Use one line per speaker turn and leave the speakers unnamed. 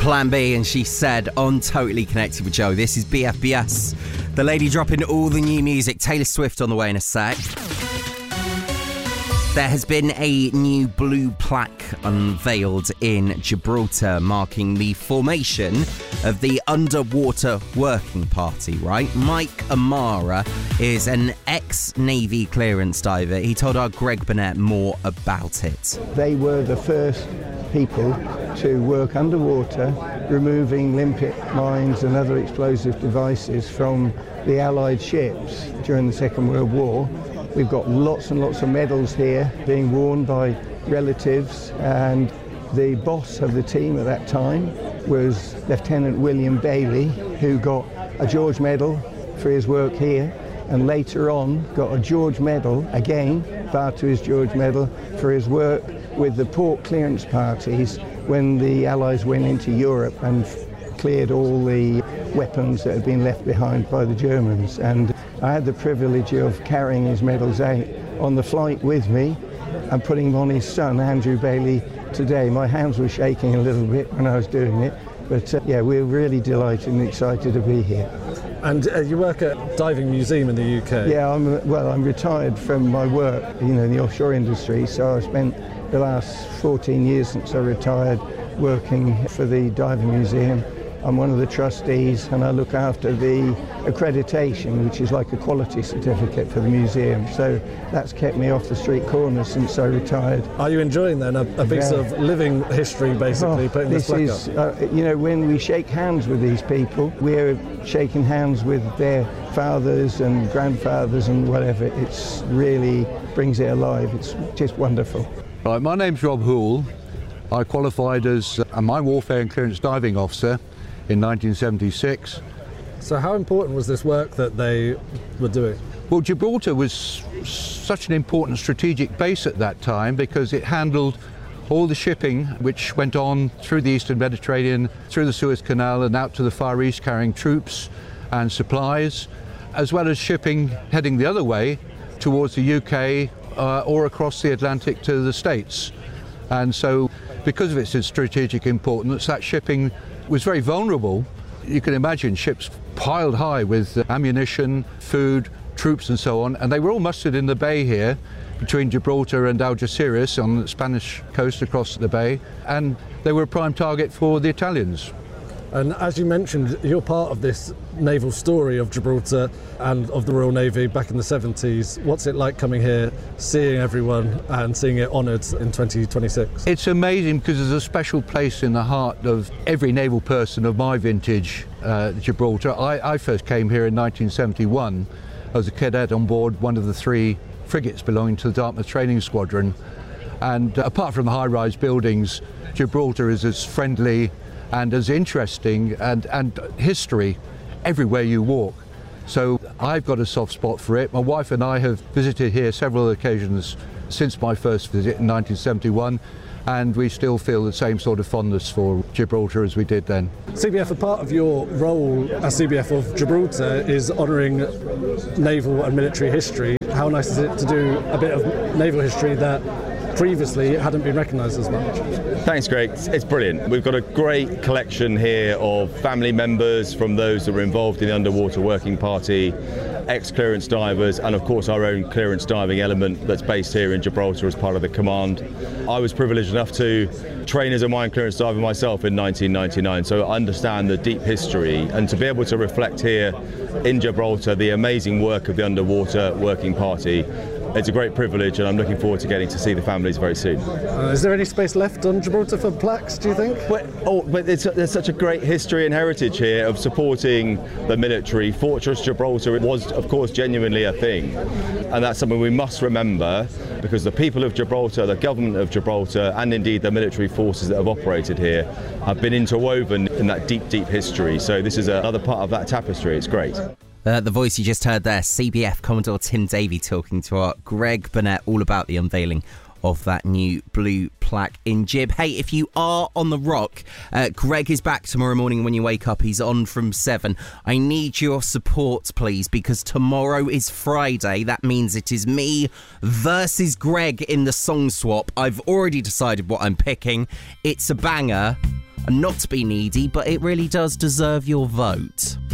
Plan B, and she said on Totally Connected with Joe, this is BFBS. The lady dropping all the new music. Taylor Swift on the way in a sec. There has been a new blue plaque unveiled in Gibraltar marking the formation of the Underwater Working Party, right? Mike Amara is an ex-Navy clearance diver. He told our Greg Burnett more about it.
They were the first people to work underwater, removing limpet mines and other explosive devices from the Allied ships during the Second World War. We've got lots and lots of medals here being worn by relatives, and the boss of the team at that time was Lieutenant William Bailey, who got a George Medal for his work here, and later on got a George Medal, again, bar to his George Medal, for his work with the port clearance parties when the Allies went into Europe and cleared all the weapons that had been left behind by the Germans. And I had the privilege of carrying his medals out on the flight with me and putting them on his son, Andrew Bailey, today. My hands were shaking a little bit when I was doing it, but yeah, we're really delighted and excited to be here.
And you work at Diving Museum in the UK?
Yeah, I'm retired from my work, in the offshore industry, so I've spent the last 14 years since I retired working for the Diving Museum. I'm one of the trustees, and I look after the accreditation, which is like a quality certificate for the museum. So that's kept me off the street corner since I retired.
Are you enjoying then a piece of living history, basically, putting this plaque up?
When we shake hands with these people, we're shaking hands with their fathers and grandfathers and whatever. It's really brings it alive. It's just wonderful.
Right, my name's Rob Hoole. I qualified as a mine warfare and clearance diving officer in 1976.
So how important was this work that they were doing?
Well, Gibraltar was such an important strategic base at that time because it handled all the shipping which went on through the Eastern Mediterranean, through the Suez Canal and out to the Far East carrying troops and supplies, as well as shipping heading the other way towards the UK or across the Atlantic to the States. And so because of its strategic importance, that shipping was very vulnerable. You can imagine ships piled high with ammunition, food, troops and so on, and they were all mustered in the bay here between Gibraltar and Algeciras on the Spanish coast across the bay, and they were a prime target for the Italians.
And as you mentioned, you're part of this naval story of Gibraltar and of the Royal Navy back in the 70s. What's it like coming here, seeing everyone and seeing it honoured in 2026?
It's amazing because there's a special place in the heart of every naval person of my vintage, Gibraltar. I first came here in 1971 as a cadet on board one of the 3 frigates belonging to the Dartmouth Training Squadron. And apart from the high-rise buildings, Gibraltar is as friendly and as interesting and history everywhere you walk. So I've got a soft spot for it. My wife and I have visited here several occasions since my first visit in 1971, and we still feel the same sort of fondness for Gibraltar as we did then.
CBF, a part of your role as CBF of Gibraltar is honouring naval and military history. How nice is it to do a bit of naval history that previously hadn't been recognised as much?
Thanks, Greg. It's brilliant. We've got a great collection here of family members from those that were involved in the Underwater Working Party, ex-clearance divers, and of course our own clearance diving element that's based here in Gibraltar as part of the command. I was privileged enough to train as a mine clearance diver myself in 1999, so I understand the deep history, and to be able to reflect here in Gibraltar the amazing work of the Underwater Working Party, it's a great privilege, and I'm looking forward to getting to see the families very soon.
Is there any space left on Gibraltar for plaques, do you think?
But there's such a great history and heritage here of supporting the military. Fortress Gibraltar was, of course, genuinely a thing, and that's something we must remember, because the people of Gibraltar, the government of Gibraltar, and indeed the military forces that have operated here have been interwoven in that deep, deep history. So this is another part of that tapestry. It's great.
The voice you just heard there, CBF Commodore Tim Davey talking to our Greg Burnett all about the unveiling of that new blue plaque in Gib. Hey, if you are on the rock, Greg is back tomorrow morning when you wake up. He's on from 7. I need your support, please, because tomorrow is Friday. That means it is me versus Greg in the song swap. I've already decided what I'm picking. It's a banger. and not to be needy, but it really does deserve your vote.